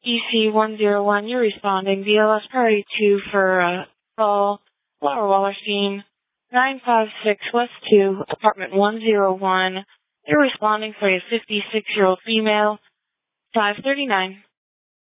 EC101, you're responding. BLS priority 2 for call Laura Wallerstein, 956 West 2, apartment 101. You're responding for a 56-year-old female, 539.